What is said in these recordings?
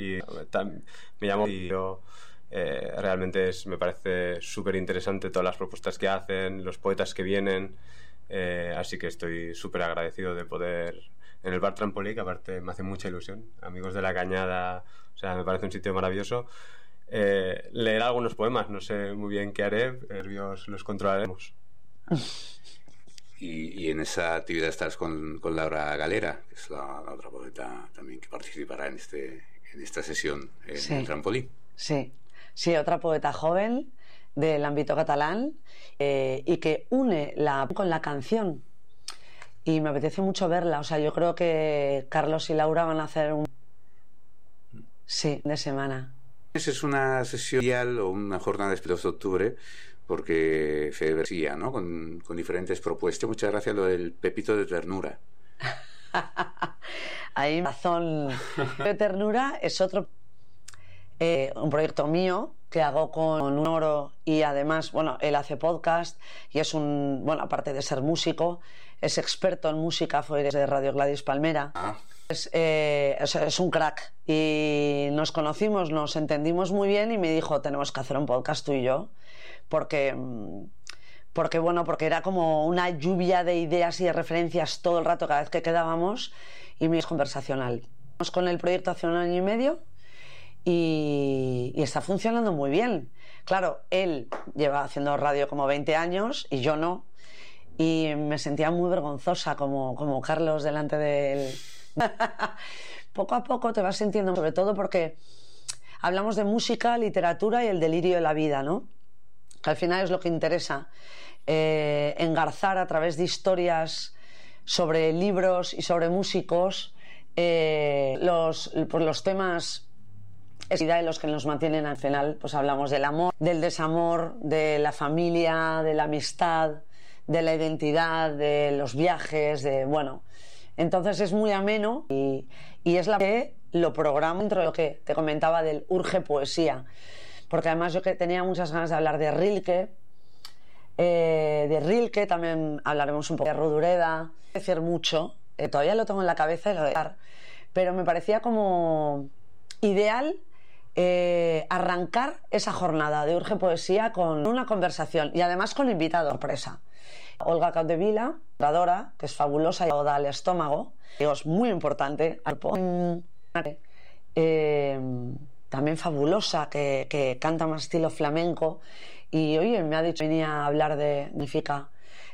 y me llamó y yo, realmente me parece súper interesante todas las propuestas que hacen, los poetas que vienen, así que estoy súper agradecido de poder en el bar Trampolí, que aparte me hace mucha ilusión, amigos de la Cañada, o sea, me parece un sitio maravilloso. Leer algunos poemas, no sé muy bien qué haré, pero los controlaremos. Y en esa actividad estás con Laura Galera, que es la otra poeta también que participará en esta sesión en el Trampolí. Sí, otra poeta joven del ámbito catalán y que une con la canción. Y me apetece mucho verla. O sea, yo creo que Carlos y Laura van a hacer de semana. Es una sesión o una jornada después de octubre, porque Fede ¿no? Con diferentes propuestas. Muchas gracias lo del Pepito de Ternura. Hay razón. De Ternura es otro un proyecto mío que hago con un oro, y además, bueno, él hace podcast y es aparte de ser músico, es experto en música, fue de Radio Gladys Palmera. Es un crack, y nos conocimos, nos entendimos muy bien y me dijo, tenemos que hacer un podcast tú y yo, porque era como una lluvia de ideas y de referencias todo el rato cada vez que quedábamos, y es conversacional. Estamos con el proyecto hace 1 año y medio y está funcionando muy bien. Claro, él lleva haciendo radio como 20 años y yo no, y me sentía muy vergonzosa como Carlos delante de él. Poco a poco te vas sintiendo, sobre todo porque hablamos de música, literatura y el delirio de la vida, ¿no? Que al final es lo que interesa, engarzar a través de historias sobre libros y sobre músicos los temas en los que nos mantienen. Al final pues hablamos del amor, del desamor, de la familia, de la amistad, de la identidad, de los viajes, entonces es muy ameno y es la que lo programo dentro de lo que te comentaba del Urge Poesía, porque además yo que tenía muchas ganas de hablar de Rilke, también hablaremos un poco de Rodoreda, decir mucho, todavía lo tengo en la cabeza pero me parecía como ideal arrancar esa jornada de Urge Poesía con una conversación y además con invitado sorpresa. Olga Capdevila, oradora, que es fabulosa, y oda al estómago, es muy importante, también fabulosa, que canta más estilo flamenco, y oye, me ha dicho venía a hablar de significa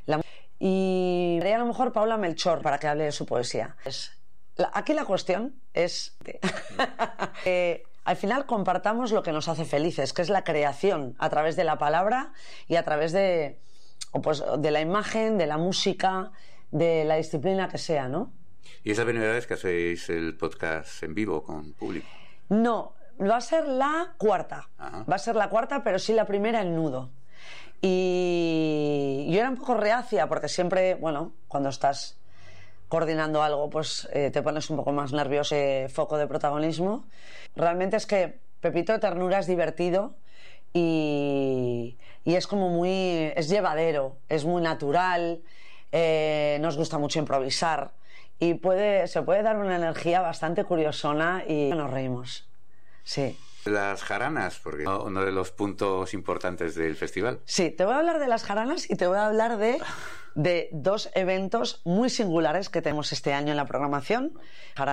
y a lo mejor Paula Melchor para que hable de su poesía. Aquí la cuestión es al final compartamos lo que nos hace felices, que es la creación a través de la palabra y a través de la imagen, de la música, de la disciplina que sea, ¿no? ¿Y es la primera vez que hacéis el podcast en vivo con público? No, va a ser la cuarta. Ajá. Va a ser la cuarta, pero sí la primera en nudo. Y yo era un poco reacia porque siempre, cuando estás coordinando algo, pues te pones un poco más nervioso, foco de protagonismo. Realmente es que Pepito de Ternura es divertido y es como es llevadero, es muy natural, nos gusta mucho improvisar y se puede dar una energía bastante curiosona y nos reímos. Sí. Las jaranas, porque es uno de los puntos importantes del festival. Sí, te voy a hablar de las jaranas y te voy a hablar de 2 eventos muy singulares que tenemos este año en la programación.